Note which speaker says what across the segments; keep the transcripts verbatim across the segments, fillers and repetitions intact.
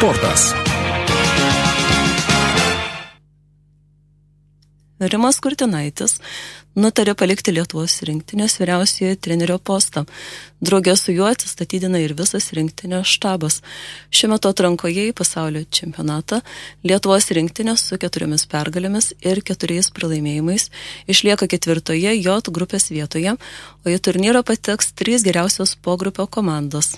Speaker 1: sportas.
Speaker 2: Rimas Kurtinaitis nutarė palikti Lietuvos rinktinės vyriausiojo trenerio postą. Drauge su juo atsistatydina ir visas rinktinės štabas. Šiuo metu atrankoje į pasaulio čempionatą Lietuvos rinktinės su keturiomis pergalėmis ir keturiais pralaimėjimais išlieka ketvirtoje J grupės vietoje, o į turnyrą pateks trys geriausios pogrupio komandos.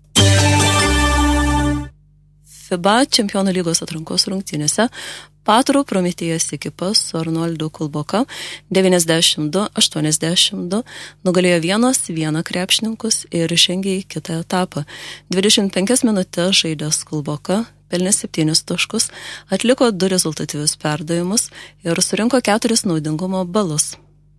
Speaker 2: FIBA Čempionų lygos atrankos rungtynėse Patrų Prometėjas ekipa su Arnoldu Kulboka devyniasdešimt du aštuoniasdešimt du nugalėjo vienas vieną krepšininkus ir žengė į kitą etapą. dvidešimt penkias minutės žaidęs Kulboka pelnė septynis taškus, atliko du rezultatyvius perdavimus ir surinko keturis naudingumo balus.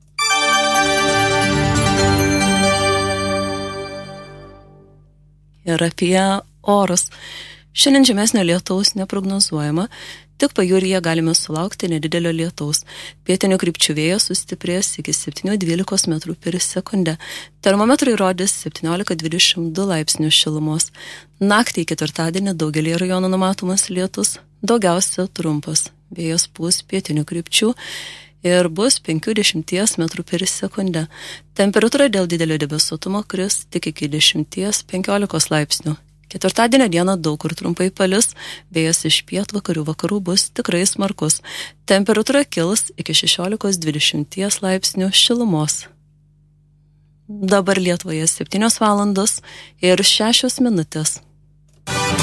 Speaker 2: Ir apie orus. Šiandien žemesnio lietaus neprognozuojama, tik pajūryje galime sulaukti nedidelio lietaus. Pietinių krypčių vėjas sustiprės iki septynių dvylikos metrų per sekundę. Termometrai rodys septyniolika dvidešimt du laipsnių šilumos. Naktį į ketvirtadienį daugelį rajonų numatomas lietus, daugiausia trumpas. Vėjas pūs pietinių krypčių ir bus penkių dešimties metrų per sekundę. Temperatūra dėl didelio debesuotumo kris tik iki dešimties penkiolikos laipsnių. Ketvirtadienio dieną daug kur trumpai palis, vėjas iš pietvakarių vakarų bus tikrai smarkus. Temperatūra kils iki šešiolikos dvidešimt laipsnių šilumos. Dabar Lietuvoje septynios valandos ir šešios minutės.